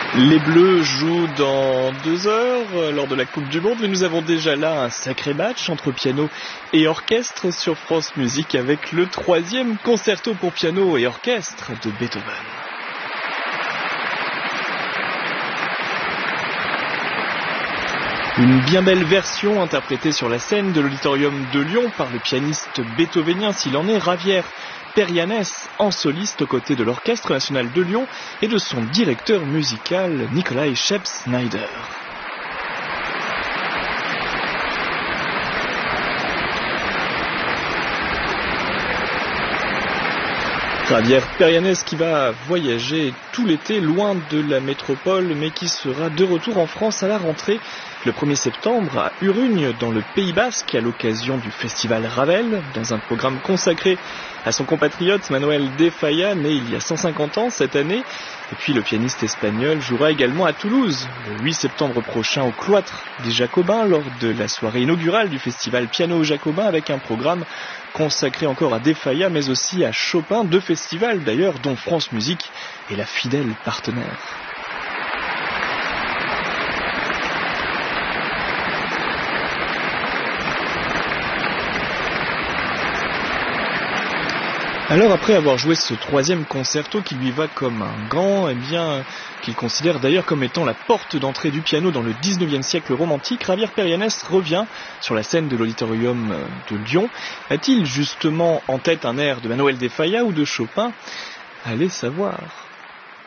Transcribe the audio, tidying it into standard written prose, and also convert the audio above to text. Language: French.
Les Bleus jouent dans 2 heures lors de la Coupe du Monde, mais nous avons déjà là un sacré match entre piano et orchestre sur France Musique avec le 3e concerto pour piano et orchestre de Beethoven. Une bien belle version interprétée sur la scène de l'Auditorium de Lyon par le pianiste beethovenien s'il en est, Javier Perianes, en soliste aux côtés de l'Orchestre national de Lyon et de son directeur musical Nikolai Scheps-Snyder. Javier Perianes qui va voyager tout l'été loin de la métropole mais qui sera de retour en France à la rentrée le 1er septembre à Urugne dans le Pays Basque à l'occasion du festival Ravel dans un programme consacré à son compatriote Manuel de Falla né il y a 150 ans cette année. Et puis le pianiste espagnol jouera également à Toulouse le 8 septembre prochain au cloître des Jacobins lors de la soirée inaugurale du festival Piano Jacobin avec un programme consacré encore à De Falla mais aussi à Chopin, 2 festivals d'ailleurs dont France Musique est la fidèle partenaire. Alors après avoir joué ce 3e concerto qui lui va comme un gant, qu'il considère d'ailleurs comme étant la porte d'entrée du piano dans le 19e siècle romantique, Javier Perianes revient sur la scène de l'Auditorium de Lyon. A-t-il justement en tête un air de Manuel de Falla ou de Chopin ? Allez savoir.